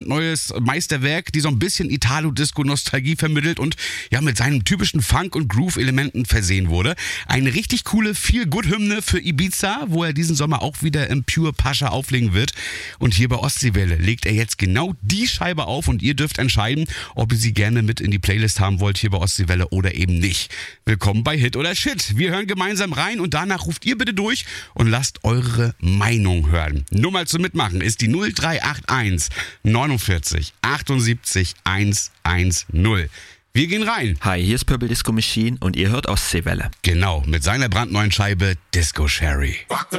brandneues Meisterwerk, die so ein bisschen Italo-Disco-Nostalgie vermittelt und ja mit seinen typischen Funk- und Groove-Elementen versehen wurde. Eine richtig coole Feel-Good-Hymne für Ibiza, wo er diesen Sommer auch wieder im Pure Pascha auflegen wird. Und hier bei Ostseewelle legt er jetzt genau die Scheibe auf und ihr dürft entscheiden, ob ihr sie gerne mit in die Playlist haben wollt hier bei Ostseewelle oder eben nicht. Willkommen bei Hit oder Shit. Wir hören gemeinsam rein und danach ruft ihr bitte durch und lasst eure Meinung hören. Nummer zum Mitmachen ist die 0381 49 78 110. Wir gehen rein. Hi, hier ist Purple Disco Machine und ihr hört Ostseewelle. Genau, mit seiner brandneuen Scheibe Disco Sherry. Rock the